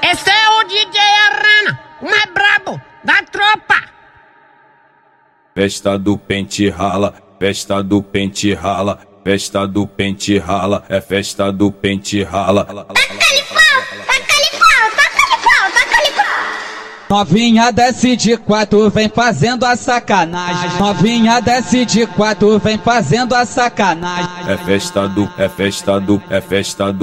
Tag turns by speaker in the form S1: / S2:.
S1: Esse é o DJ Arana, o mais brabo da tropa.
S2: Festa do pente rala, festa do pente rala, festa do pente rala, é festa do pente rala.
S3: Novinha desce de 4, vem fazendo a sacanagem. Novinha desce de 4, vem fazendo a sacanagem.
S2: É festa do